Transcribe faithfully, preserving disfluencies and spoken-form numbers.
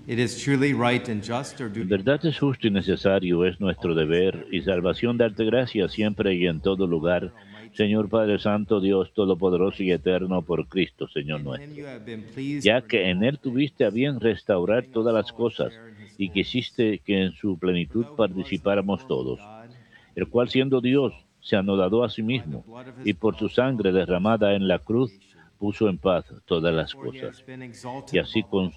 It is truly right and just, our En duty. verdad es justo y necesario, es nuestro deber y salvación darte gracias siempre y en todo lugar, Señor Padre Santo, Dios Todopoderoso y Eterno, por Cristo, Señor In him you nuestro, have been pleased to ya que renew en all Él things, tuviste a bien restaurar giving todas us las all a cosas share in his y fullness. quisiste que en su For plenitud though he was in the participáramos form of todos, God, el cual siendo Dios se anodadó a sí by the mismo blood of his y por su cross sangre broke through derramada en la cruz creation. puso en paz todas las Therefore he cosas has been y exalted así above all